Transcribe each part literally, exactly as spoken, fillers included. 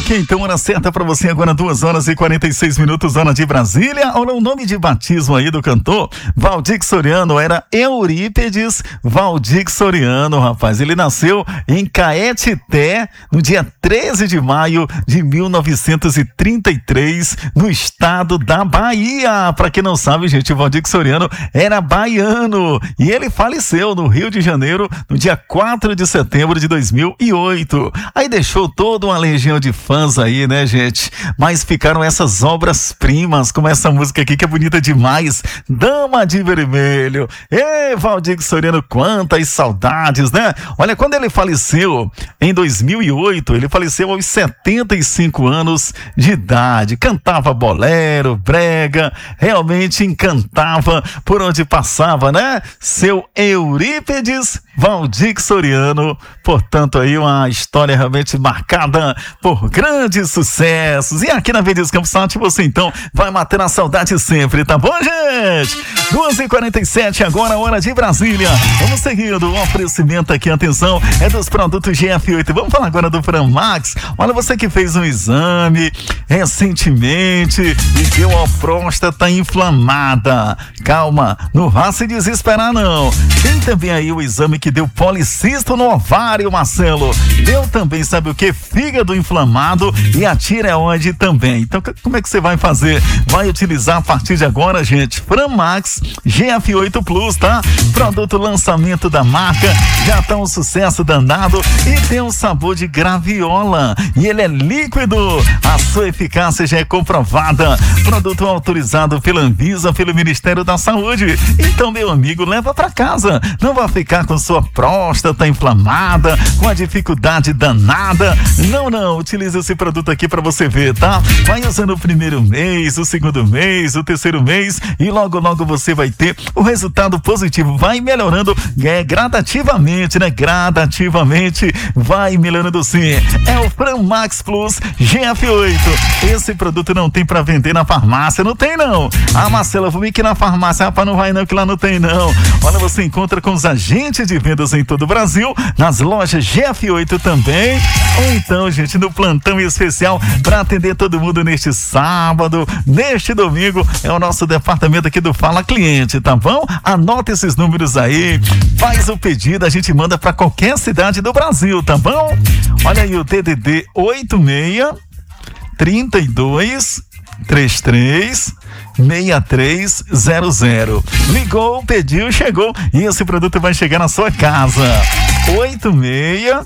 Ok, então hora certa pra você agora, duas horas e quarenta e seis minutos, hora de Brasília. Olha o nome de batismo aí do cantor Valdir Soriano, era Eurípedes Valdir Soriano, rapaz. Ele nasceu em Caetité no dia treze de maio de mil novecentos e trinta e três, no estado da Bahia. Pra quem não sabe, gente, o Valdir Soriano era baiano e ele faleceu no Rio de Janeiro no dia quatro de setembro de dois mil e oito. Aí deixou toda uma legião de fãs aí, né, gente? Mas ficaram essas obras-primas, como essa música aqui que é bonita demais, Dama de Vermelho. Ei, Valdir Soriano, quantas saudades, né? Olha, quando ele faleceu em dois mil e oito, ele faleceu aos setenta e cinco anos de idade. Cantava bolero, brega, realmente encantava por onde passava, né? Seu Eurípedes Valdir Soriano, portanto aí uma história realmente marcada por grandes sucessos. E aqui na Verdes Campos Sat você então vai matar a saudade sempre, tá bom, gente? duas e quarenta e sete agora, hora de Brasília. Vamos seguindo, o oferecimento aqui, atenção, é dos produtos G F oito. Vamos falar agora do Framax. Olha, você que fez um exame recentemente e viu a próstata inflamada. Calma, não vá se desesperar não. Tem também aí o exame que deu policisto no ovário, Marcelo. Deu também, sabe o que? Fígado inflamado e a tireoide também. Então, como é que você vai fazer? Vai utilizar a partir de agora, gente, Framax G F oito Plus, tá? Produto lançamento da marca, já tá um sucesso danado e tem um sabor de graviola. E ele é líquido. A sua eficácia já é comprovada. Produto autorizado pela Anvisa, pelo Ministério da Saúde. Então, meu amigo, leva pra casa. Não vai ficar com sua próstata inflamada, com a dificuldade danada. Não, não, utilize esse produto aqui pra você ver, tá? Vai usando o primeiro mês, o segundo mês, o terceiro mês e logo, logo você vai ter o resultado positivo. Vai melhorando é, gradativamente, né? Gradativamente vai melhorando sim. É o Framax Plus G F oito. Esse produto não tem pra vender na farmácia, não tem não. Ah, Marcela, vou ir aqui na farmácia. Rapaz, não vai não, que lá não tem não. Olha, você encontra com os agentes de vendas em todo o Brasil, nas lojas G F oito também, ou então, gente, no plantão especial para atender todo mundo neste sábado, neste domingo, é o nosso departamento aqui do Fala Cliente, tá bom? Anota esses números aí, faz o pedido, a gente manda para qualquer cidade do Brasil, tá bom? Olha aí o D D D oito seis, trinta e dois, trinta e três, seis três zero zero. Ligou, pediu, chegou e esse produto vai chegar na sua casa. oito seis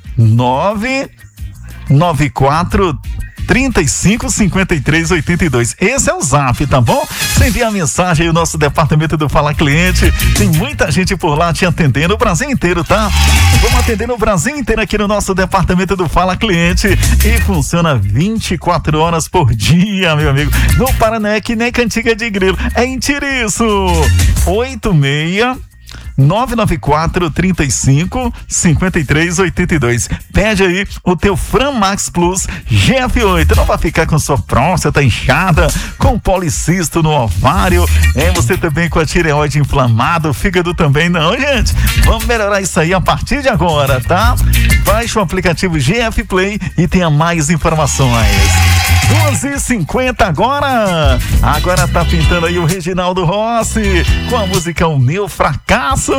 nove nove quatro trinta e cinco, cinquenta e três, oitenta e dois. Esse é o Zap, tá bom? Você envia a mensagem aí, o nosso departamento do Fala Cliente. Tem muita gente por lá te atendendo, o Brasil inteiro, tá? Vamos atender no Brasil inteiro aqui no nosso departamento do Fala Cliente. E funciona vinte e quatro horas por dia, meu amigo. No Paraná é que nem cantiga de grilo. É em Tiriço. oito seis nove nove quatro, trinta e cinco, cinquenta e três, oitenta e dois. Pede aí o teu Framax Plus G F oito. Não vai ficar com sua próstata inchada, com policisto no ovário, é você também com a tireoide inflamada, o fígado também não, gente. Vamos melhorar isso aí a partir de agora, tá? Baixe o aplicativo G F Play e tenha mais informações. duas e cinquenta agora. Agora tá pintando aí o Reginaldo Rossi com a música O Meu Fracasso.